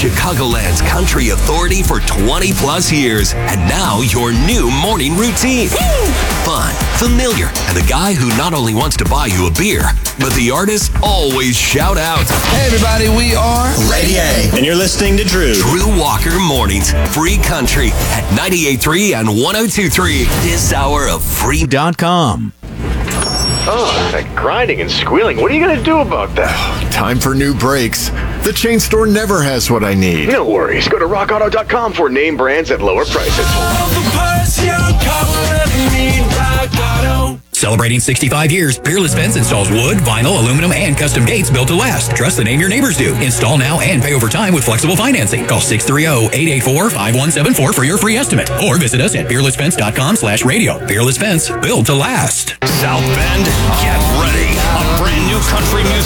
Chicagoland's country authority for 20-plus years. And now your new morning routine. Fun, familiar, and the guy who not only wants to buy you a beer, but the artists always shout out. Hey, everybody, we are Lady A. And you're listening to Drew. Drew Walker Mornings, Free Country at 98.3 and 102.3. This hour of free.com. Oh, that grinding and squealing. What are you going to do about that? Time for new brakes. The chain store never has what I need. No worries. Go to rockauto.com for name brands at lower prices. Celebrating 65 years, Peerless Fence installs wood, vinyl, aluminum, and custom gates built to last. Trust the name your neighbors do. Install now and pay over time with flexible financing. Call 630-884-5174 for your free estimate. Or visit us at peerlessfence.com/radio. Peerless Fence, built to last. South Bend, get ready. A brand new country music